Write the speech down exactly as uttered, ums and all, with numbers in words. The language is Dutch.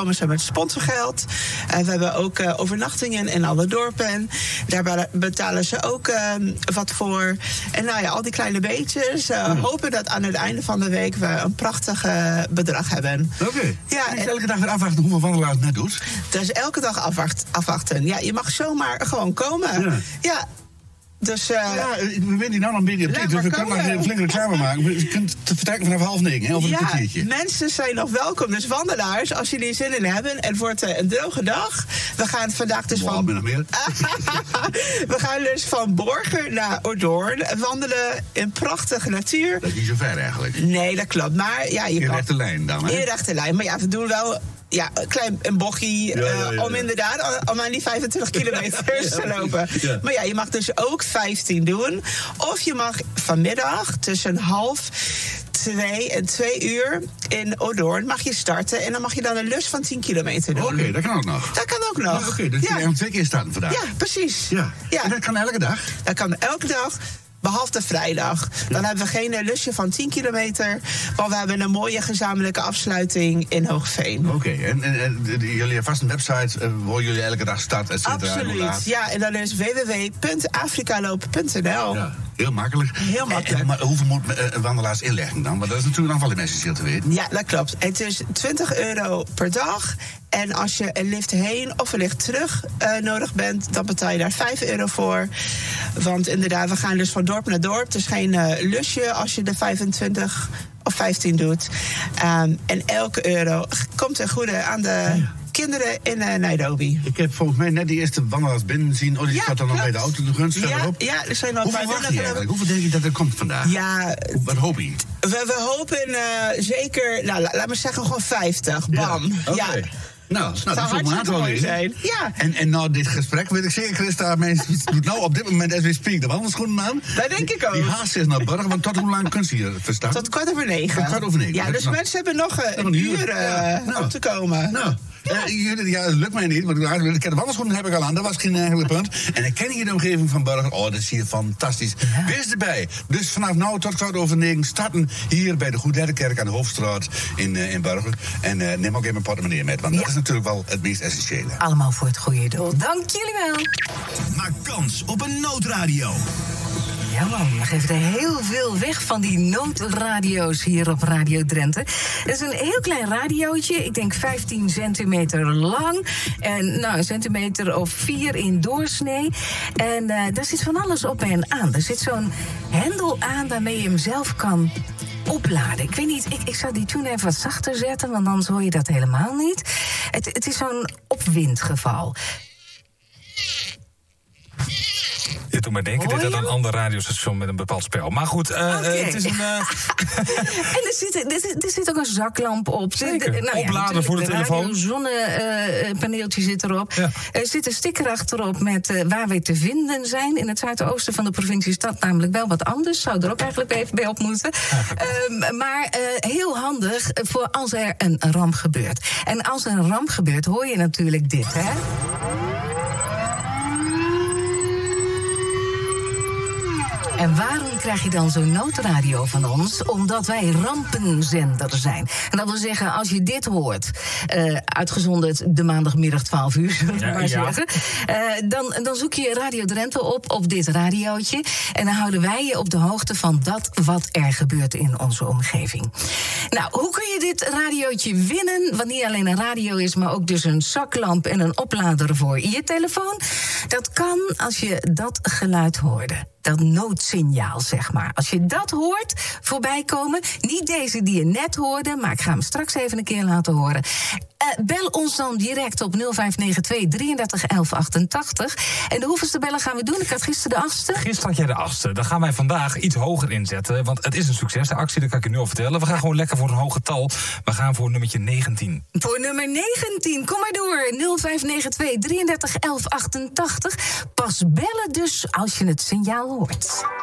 komen ze met sponsorgeld. Uh, we hebben ook uh, overnachtingen in alle dorpen. Daar betalen ze ook uh, wat voor. En nou ja, al die kleine beetjes. Uh, mm. Hopen dat aan het einde van de week we een prachtig uh, bedrag hebben. Oké. Okay. Ja, en elke dag weer afwachten hoeveel wandelaars het net doet? Dus elke dag afwacht, afwachten. Ja, je mag zomaar gewoon komen. Ja. ja. Dus, uh, ja, we weten nou nog een beetje op tijd, dus we kunnen nog een flinke reclame maken. Je kunt het vertrekken vanaf half negen, hè, over een ja, kwartiertje. Mensen zijn nog welkom. Dus wandelaars, als jullie zin in hebben, het wordt uh, een droge dag. We gaan vandaag dus wow, van... ben nog meer. we gaan dus van Borger naar Oordoorn wandelen in prachtige natuur. Dat is niet zo ver eigenlijk. Nee, dat klopt. Maar ja, je in kan... rechte lijn dan, hè? In rechte lijn. Maar ja, we doen wel... Ja, een klein een bochtje ja, ja, ja, ja. uh, om inderdaad om aan die vijfentwintig kilometer te lopen. Ja. Maar ja, je mag dus ook vijftien doen. Of je mag vanmiddag tussen half twee en twee uur in Oordoorn mag je starten. En dan mag je dan een lus van tien kilometer doen. Oké, okay, dat kan ook nog. Dat kan ook nog. Ja, Oké, okay, dus ja. je moet twee keer starten vandaag. Ja, precies. Ja. Ja. En dat kan elke dag? Dat kan elke dag. Behalve de vrijdag. Dan hebben we geen lusje van tien kilometer. Maar we hebben een mooie gezamenlijke afsluiting in Hoogveen. Oké, okay. en, en, en jullie hebben vast een website uh, waar jullie elke dag start, et cetera. Absoluut, ja. En dat is w w w punt afrikaloop punt n l. Ja, heel makkelijk. Heel makkelijk. En, maar hoeveel moet uh, wandelaars inleggen dan? Want dat is natuurlijk nog wel essentieel te weten. Ja, dat klopt. Het is twintig euro per dag. En als je een lift heen of een lift terug uh, nodig bent, dan betaal je daar vijf euro voor. Want inderdaad, we gaan dus van dorp naar dorp. Het is geen uh, lusje als je de vijfentwintig of vijftien doet. Um, en elke euro komt ten goede aan de... Ja. Kinderen in uh, Nairobi. Ik heb volgens mij net die eerste wandelaars binnen zien. Oh, die ja, staat dan nog bij de auto de gunst verderop. Ja, ja, er zijn al Hoeveel wacht je eigenlijk? Hoeveel denk je dat er komt vandaag? Ja, wat hoop je? We, we hopen uh, zeker, nou, laat me zeggen, gewoon vijftig. Bam. Ja, okay. ja. Nou, nou dat zou een mooi zijn. Ja. En, en nou, dit gesprek weet ik zeker, Christa, mensen doet nou op dit moment as we speak de wandelschoenen aan. Dat denk ik ook. Die haast is naar Burger, want tot hoe lang kun je hier verstaan? Tot kwart over negen. Tot kwart over negen. Ja, dus nou, mensen hebben nog uh, een uur uh, ja, nou, om te komen. Nou. Ja. Uh, ja, dat lukt mij niet, want de wandelschoenen heb ik al aan, dat was geen enkele punt. En ik ken hier de omgeving van Burger, oh, dat is hier fantastisch. Ja. Wees erbij. Dus vanaf nu tot kwart over negen starten hier bij de Goederkerk aan de Hoofdstraat in, uh, in Burger. En uh, neem ook even mijn portemonnee met, want ja. dat is natuurlijk wel het meest essentiële. Allemaal voor het goede doel. Dank jullie wel. Maak kans op een noodradio. Ja man, we geven er heel veel weg van die noodradio's hier op Radio Drenthe. Het is een heel klein radiootje, ik denk vijftien centimeter lang. En nou, een centimeter of vier in doorsnee. En uh, daar zit van alles op en aan. Er zit zo'n hendel aan waarmee je hem zelf kan opladen. Ik weet niet, ik, ik zou die tune even wat zachter zetten, want anders hoor je dat helemaal niet. Het, het is zo'n opwindgeval. Je doet me denken, dit is een ander radiostation met een bepaald spel. Maar goed, uh, okay. uh, het is een... Uh... en er zit, er, zit, er zit ook een zaklamp op. Zeker, de, nou opladen ja, voor de, de telefoon. Een zonnepaneeltje uh, zit erop. Ja. Er zit een sticker achterop met uh, waar we te vinden zijn. In het zuidoosten van de provincie is dat namelijk wel wat anders. Zou er ook eigenlijk even bij op moeten. Um, maar uh, heel handig voor als er een ramp gebeurt. En als er een ramp gebeurt, hoor je natuurlijk dit, hè? En waarom krijg je dan zo'n noodradio van ons? Omdat wij rampenzender zijn. En dat wil zeggen, als je dit hoort, uh, uitgezonderd de maandagmiddag twaalf uur, zullen we ja, maar ja. zeggen, uh, dan, dan zoek je Radio Drenthe op op dit radiootje. En dan houden wij je op de hoogte van dat wat er gebeurt in onze omgeving. Nou, hoe kun je dit radiootje winnen? Wat niet alleen een radio is, maar ook dus een zaklamp en een oplader voor je telefoon. Dat kan als je dat geluid hoorde. Dat noodsignaal, zeg maar. Als je dat hoort voorbij komen, niet deze die je net hoorde, maar ik ga hem straks even een keer laten horen. Uh, bel ons dan direct op nul vijf negen twee drieëndertig elf achtentachtig. En de hoeveelste bellen gaan we doen? Ik had gisteren de achtste. Gisteren had jij de achtste. Dan gaan wij vandaag iets hoger inzetten. Want het is een succes, de actie, dat kan ik je nu al vertellen. We gaan gewoon lekker voor een hoog getal. We gaan voor nummertje negentien. Voor nummer negentien, kom maar door. nul vijf negen twee drieëndertig elf achtentachtig. Pas bellen dus als je het signaal hoort.